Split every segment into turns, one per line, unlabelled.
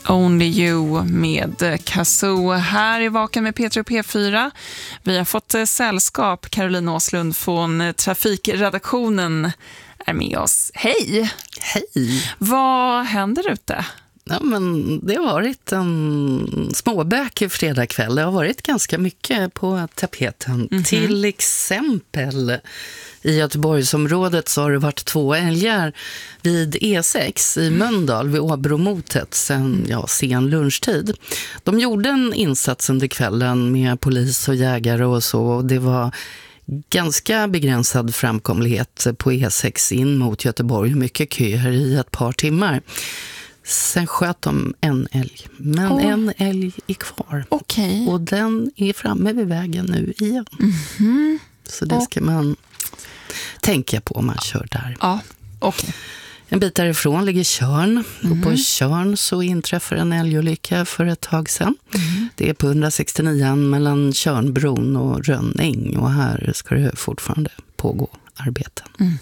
Only You med Kazoo här i Vaken med Petra och P4. Vi har fått sällskap. Caroline Åslund från trafikredaktionen är med oss. Hej!
Hej!
Vad händer ute?
Ja, men det har varit en småbäkig fredagkväll. Det har varit ganska mycket på tapeten. Mm-hmm. Till exempel i Göteborgsområdet så har det varit 2 älgar vid E6 i Mölndal vid Åbromotet sen sen lunchtid. De gjorde en insats under kvällen med polis och jägare och så. Det var ganska begränsad framkomlighet på E6 in mot Göteborg. Mycket köer i ett par timmar. Sen sköt de en älg. Men en älg är kvar.
Okay.
Och den är framme vid vägen nu igen.
Mm-hmm.
Så det ska man tänka på om man kör där.
Ja, okej.
En bit därifrån ligger Tjörn. Och på Tjörn så inträffar en älgolycka för ett tag sedan. Det är på 169 mellan Tjörnbron och Rönning. Och här ska det fortfarande pågå arbeten.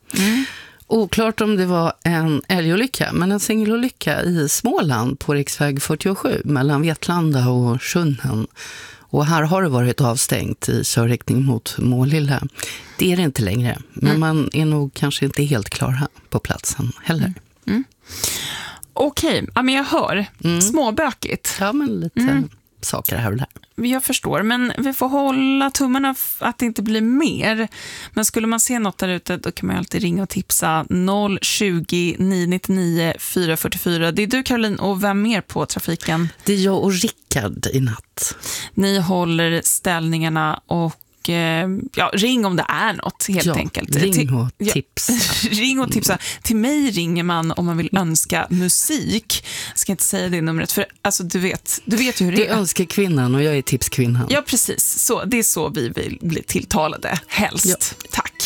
Oklart om det var en älgolycka, men en singelolycka i Småland på riksväg 47 mellan Vetlanda och Sjunnen. Och här har det varit avstängt i körriktning mot Målilla. Det är det inte längre, men man är nog kanske inte helt klar på platsen heller.
Okej, ja, men jag hör. Småbökigt.
Ja, men lite saker här och där.
Jag förstår, men vi får hålla tummarna att det inte blir mer. Men skulle man se något där ute, då kan man alltid ringa och tipsa 020 999 444. Det är du, Caroline, och vem mer på trafiken?
Det är jag och Rickard i natt.
Ni håller ställningarna och ring om det är något, helt enkelt.
Ring och tipsa.
Ring och tipsa. Till mig ringer man om man vill önska musik. Jag ska inte säga det numret, för alltså, du vet ju hur det är.
Du önskar kvinnan och jag är tipskvinnan.
Ja, precis. Så, det är så vi vill bli tilltalade, helst. Ja. Tack.